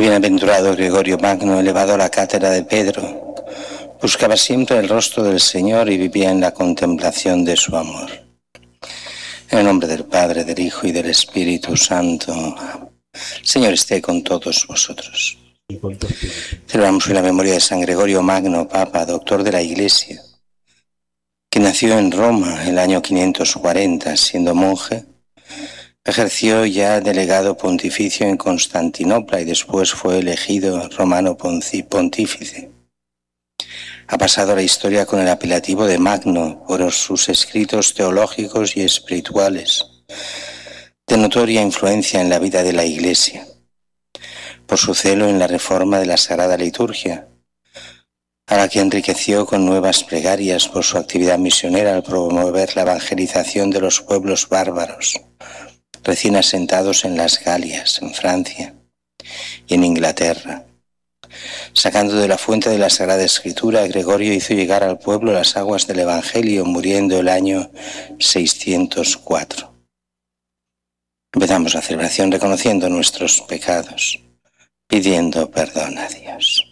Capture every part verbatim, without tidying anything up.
bienaventurado Gregorio Magno, elevado a la cátedra de Pedro, buscaba siempre el rostro del Señor y vivía en la contemplación de su amor. En el nombre del Padre, del Hijo y del Espíritu Santo. El Señor esté con todos vosotros. Celebramos hoy la memoria de San Gregorio Magno, Papa, doctor de la Iglesia, que nació en Roma el año quinientos cuarenta, siendo monje. Ejerció ya delegado pontificio en Constantinopla y después fue elegido romano pontífice. Ha pasado a la historia con el apelativo de Magno por sus escritos teológicos y espirituales, de notoria influencia en la vida de la Iglesia, por su celo en la reforma de la Sagrada Liturgia, a la que enriqueció con nuevas plegarias, por su actividad misionera al promover la evangelización de los pueblos bárbaros, recién asentados en las Galias, en Francia y en Inglaterra. Sacando de la fuente de la Sagrada Escritura, Gregorio hizo llegar al pueblo las aguas del Evangelio, muriendo el año seiscientos cuatro. Empezamos la celebración reconociendo nuestros pecados, pidiendo perdón a Dios.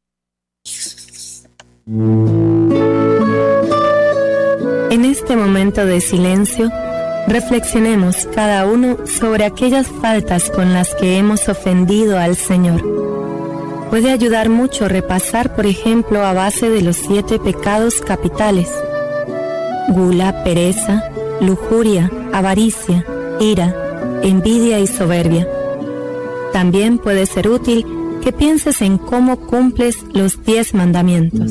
En este momento de silencio, reflexionemos cada uno sobre aquellas faltas con las que hemos ofendido al Señor. Puede ayudar mucho repasar, por ejemplo, a base de los siete pecados capitales: gula, pereza, lujuria, avaricia, ira, envidia y soberbia. También puede ser útil que pienses en cómo cumples los diez mandamientos.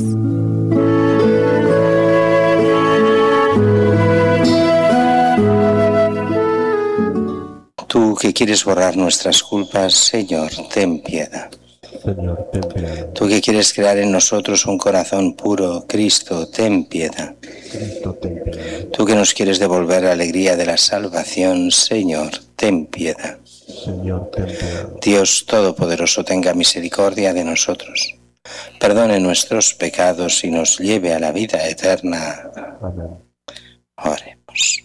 Tú que quieres borrar nuestras culpas, Señor, ten piedad. Señor, ten piedad. Tú que quieres crear en nosotros un corazón puro, Cristo, ten piedad. Cristo, ten piedad. Tú que nos quieres devolver la alegría de la salvación, Señor, ten piedad. Señor, ten piedad. Dios Todopoderoso, tenga misericordia de nosotros, perdone nuestros pecados y nos lleve a la vida eterna. Amén. Oremos.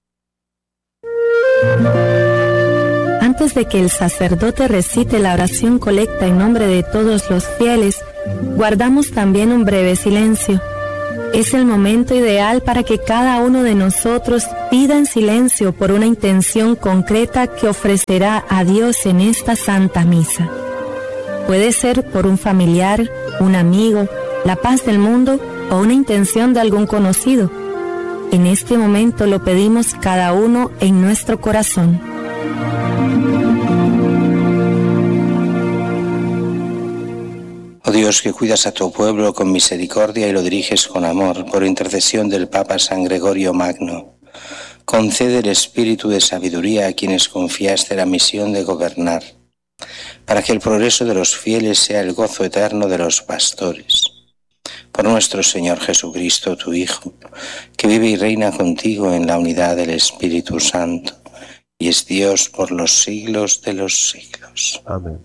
Antes de que el sacerdote recite la oración colecta en nombre de todos los fieles, guardamos también un breve silencio. Es el momento ideal para que cada uno de nosotros pida en silencio por una intención concreta que ofrecerá a Dios en esta Santa Misa. Puede ser por un familiar, un amigo, la paz del mundo o una intención de algún conocido. En este momento lo pedimos cada uno en nuestro corazón. Oh Dios, que cuidas a tu pueblo con misericordia y lo diriges con amor, por intercesión del Papa San Gregorio Magno, concede el espíritu de sabiduría a quienes confiaste la misión de gobernar, para que el progreso de los fieles sea el gozo eterno de los pastores. Por nuestro Señor Jesucristo, tu Hijo, que vive y reina contigo en la unidad del Espíritu Santo, y es Dios por los siglos de los siglos. Amén.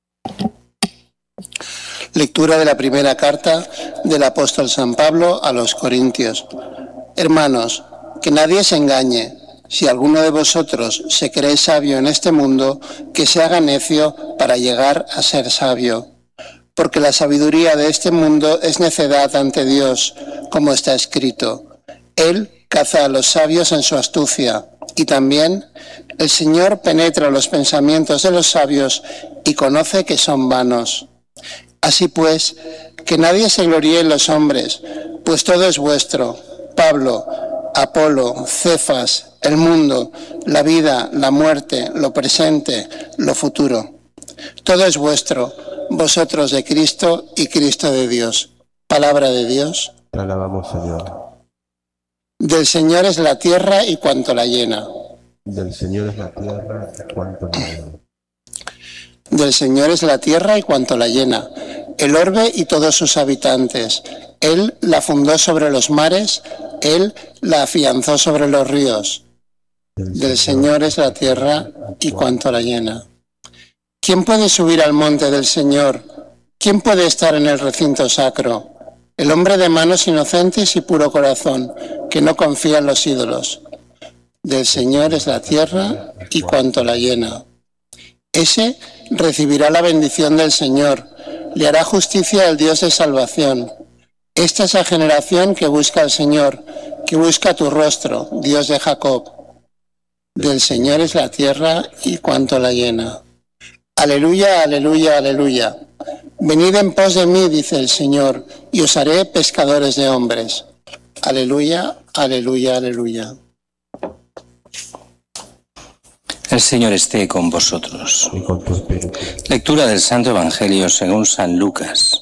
Lectura de la primera carta del apóstol San Pablo a los Corintios. Hermanos, que nadie se engañe. Si alguno de vosotros se cree sabio en este mundo, que se haga necio para llegar a ser sabio. Porque la sabiduría de este mundo es necedad ante Dios, como está escrito. Él caza a los sabios en su astucia. Y también el Señor penetra los pensamientos de los sabios y conoce que son vanos. Así pues, que nadie se gloríe en los hombres, pues todo es vuestro: Pablo, Apolo, Cefas, el mundo, la vida, la muerte, lo presente, lo futuro. Todo es vuestro, vosotros de Cristo y Cristo de Dios. Palabra de Dios. Te alabamos, Señor. Del Señor es la tierra y cuanto la llena. Del Señor es la tierra y cuanto la llena. Del Señor es la tierra y cuanto la llena, el orbe y todos sus habitantes. Él la fundó sobre los mares, Él la afianzó sobre los ríos. Del Señor es la tierra y cuanto la llena. ¿Quién puede subir al monte del Señor? ¿Quién puede estar en el recinto sacro? El hombre de manos inocentes y puro corazón, que no confía en los ídolos. Del Señor es la tierra y cuanto la llena. Ese recibirá la bendición del Señor, le hará justicia el Dios de salvación. Esta es la generación que busca al Señor, que busca tu rostro, Dios de Jacob. Del Señor es la tierra y cuanto la llena. Aleluya, aleluya, aleluya. Venid en pos de mí, dice el Señor, y os haré pescadores de hombres. Aleluya, aleluya, aleluya. El Señor esté con vosotros. Y con tu espíritu. Lectura del Santo Evangelio según San Lucas.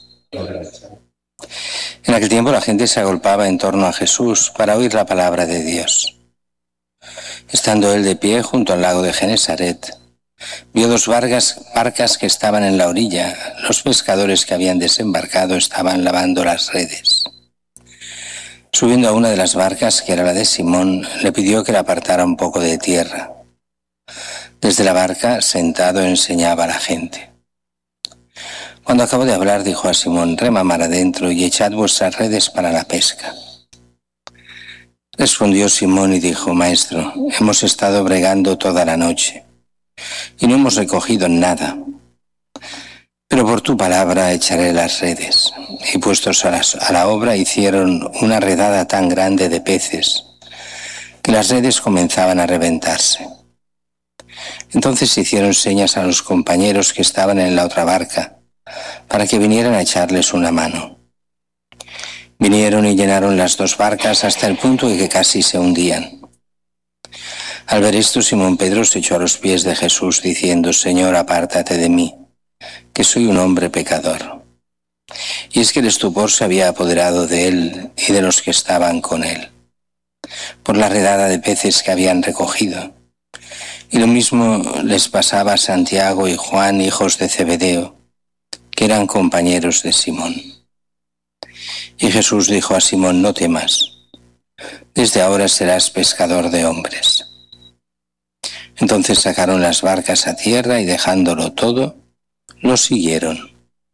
En aquel tiempo la gente se agolpaba en torno a Jesús para oír la palabra de Dios. Estando él de pie junto al lago de Genesaret, vio dos barcas, barcas que estaban en la orilla. Los pescadores que habían desembarcado estaban lavando las redes. Subiendo a una de las barcas, que era la de Simón, le pidió que la apartara un poco de tierra. Desde la barca, sentado, enseñaba a la gente. Cuando acabó de hablar, dijo a Simón: rema mar adentro y echad vuestras redes para la pesca. Respondió Simón y dijo: Maestro, hemos estado bregando toda la noche y no hemos recogido nada, pero por tu palabra echaré las redes. Y puestos a, las, a la obra, hicieron una redada tan grande de peces que las redes comenzaban a reventarse. Entonces hicieron señas a los compañeros que estaban en la otra barca para que vinieran a echarles una mano. Vinieron y llenaron las dos barcas hasta el punto de que casi se hundían. Al ver esto, Simón Pedro se echó a los pies de Jesús diciendo: Señor, apártate de mí, que soy un hombre pecador. Y es que el estupor se había apoderado de él y de los que estaban con él, por la redada de peces que habían recogido. Y lo mismo les pasaba a Santiago y Juan, hijos de Zebedeo, que eran compañeros de Simón. Y Jesús dijo a Simón: no temas, desde ahora serás pescador de hombres. Entonces sacaron las barcas a tierra y dejándolo todo, lo siguieron.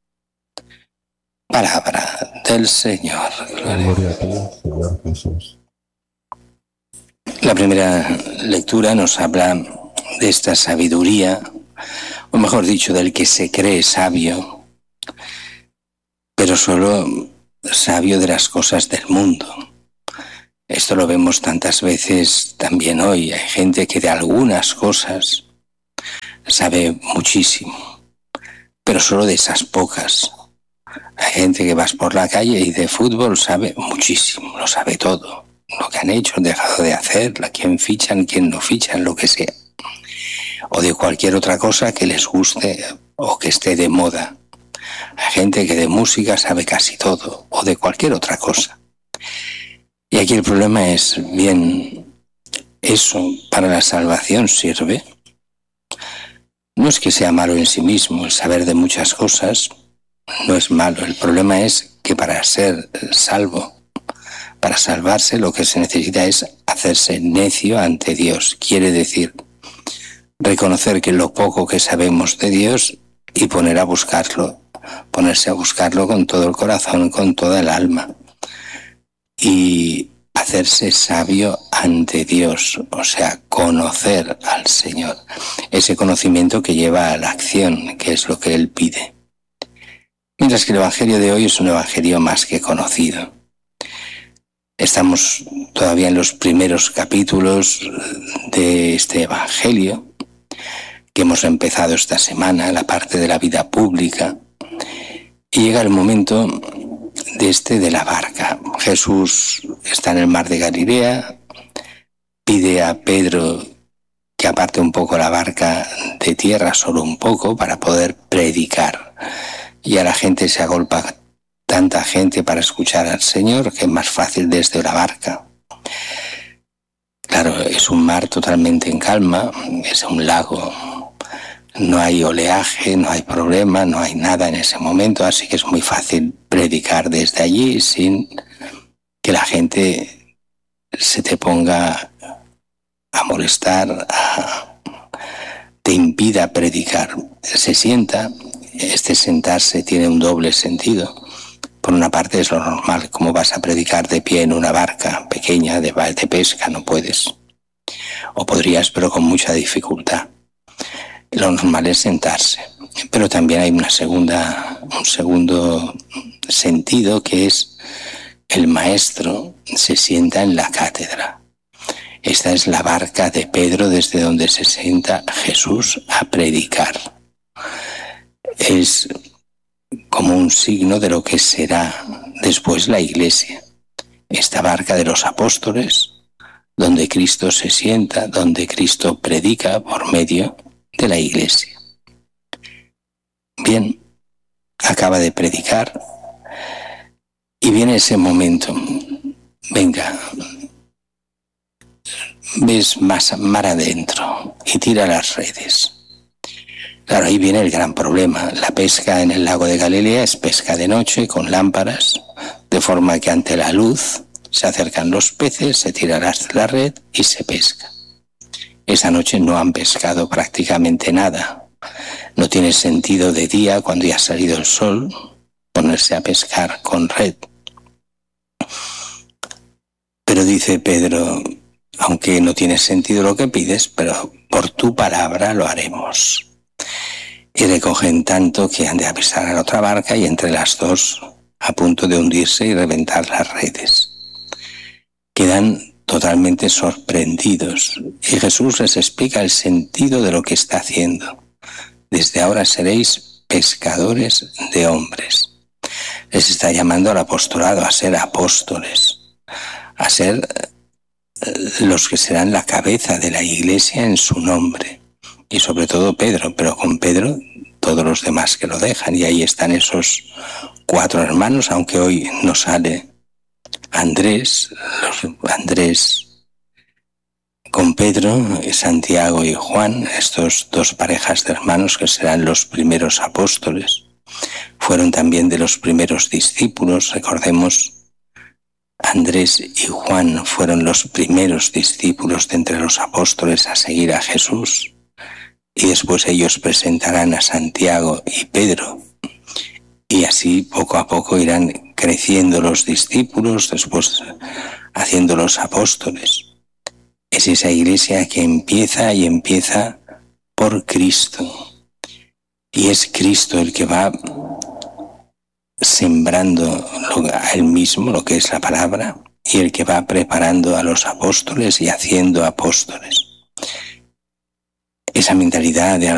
Palabra del Señor. Gloria a ti, Señor Jesús. La primera lectura nos habla de esta sabiduría, o mejor dicho, del que se cree sabio, pero solo sabio de las cosas del mundo. Esto lo vemos tantas veces también hoy. Hay gente que de algunas cosas sabe muchísimo, pero solo de esas pocas. Hay gente que vas por la calle y de fútbol sabe muchísimo, lo sabe todo. Lo que han hecho, han dejado de hacer, a quién fichan, quién no fichan, lo que sea. O de cualquier otra cosa que les guste o que esté de moda. Hay gente que de música sabe casi todo, o de cualquier otra cosa. Y aquí el problema es, bien, ¿eso para la salvación sirve? No es que sea malo en sí mismo, el saber de muchas cosas no es malo. El problema es que para ser salvo, para salvarse, lo que se necesita es hacerse necio ante Dios. Quiere decir, reconocer que lo poco que sabemos de Dios y poner a buscarlo, ponerse a buscarlo con todo el corazón, con toda el alma. Y hacerse sabio ante Dios, o sea, conocer al Señor. Ese conocimiento que lleva a la acción, que es lo que Él pide. Mientras que el Evangelio de hoy es un Evangelio más que conocido. Estamos todavía en los primeros capítulos de este Evangelio que hemos empezado esta semana, la parte de la vida pública, y llega el momento de este de la barca. Jesús está en el mar de Galilea, pide a Pedro que aparte un poco la barca de tierra, solo un poco, para poder predicar. Y a la gente se agolpa tanta gente para escuchar al Señor que es más fácil desde la barca. Claro, es un mar totalmente en calma, es un lago, no hay oleaje, no hay problema, no hay nada en ese momento, así que es muy fácil predicar desde allí sin que la gente se te ponga a molestar, a, te impida predicar. Se sienta, este sentarse tiene un doble sentido. Por una parte es lo normal, como vas a predicar de pie en una barca pequeña de, de pesca, no puedes. O podrías, pero con mucha dificultad. Lo normal es sentarse, pero también hay una segunda, un segundo sentido, que es el maestro se sienta en la cátedra. Esta es la barca de Pedro desde donde se sienta Jesús a predicar. Es como un signo de lo que será después la Iglesia. Esta barca de los apóstoles, donde Cristo se sienta, donde Cristo predica por medio de la Iglesia. Bien, acaba de predicar y viene ese momento. Venga, ves más mar adentro y tira las redes. Claro, ahí viene el gran problema. La pesca en el lago de Galilea es pesca de noche con lámparas, de forma que ante la luz se acercan los peces, se tira la red y se pesca. Esa noche no han pescado prácticamente nada. No tiene sentido de día, cuando ya ha salido el sol, ponerse a pescar con red. Pero dice Pedro, aunque no tiene sentido lo que pides, pero por tu palabra lo haremos. Y recogen tanto que han de avisar a la otra barca, y entre las dos a punto de hundirse y reventar las redes. Quedan totalmente sorprendidos y Jesús les explica el sentido de lo que está haciendo. Desde ahora seréis pescadores de hombres. Les está llamando al apostolado, a ser apóstoles, a ser los que serán la cabeza de la Iglesia en su nombre. Y sobre todo Pedro, pero con Pedro todos los demás que lo dejan. Y ahí están esos cuatro hermanos, aunque hoy no sale Andrés, los, Andrés con Pedro, Santiago y Juan, estos dos parejas de hermanos que serán los primeros apóstoles. Fueron también de los primeros discípulos, recordemos, Andrés y Juan fueron los primeros discípulos de entre los apóstoles a seguir a Jesús, y después ellos presentarán a Santiago y Pedro, y así poco a poco irán creciendo los discípulos, después haciendo los apóstoles. Es esa Iglesia que empieza y empieza por Cristo, y es Cristo el que va sembrando a él mismo lo que es la palabra, y el que va preparando a los apóstoles y haciendo apóstoles. Esa mentalidad de